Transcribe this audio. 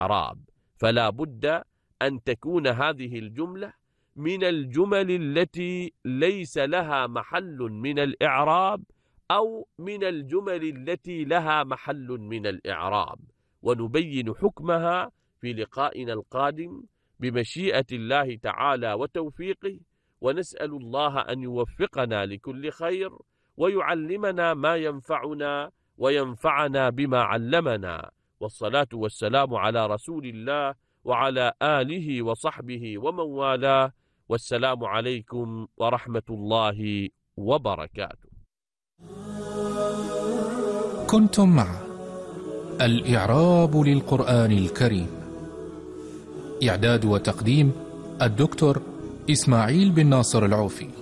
الإعراب، فلا بد أن تكون هذه الجملة من الجمل التي ليس لها محل من الإعراب أو من الجمل التي لها محل من الإعراب، ونبين حكمها في لقائنا القادم بمشيئة الله تعالى وتوفيقه، ونسأل الله أن يوفقنا لكل خير ويعلمنا ما ينفعنا وينفعنا بما علمنا، والصلاة والسلام على رسول الله وعلى آله وصحبه ومن والاه، والسلام عليكم ورحمة الله وبركاته. كنتم مع الإعراب للقرآن الكريم، إعداد وتقديم الدكتور إسماعيل بن ناصر العوفي.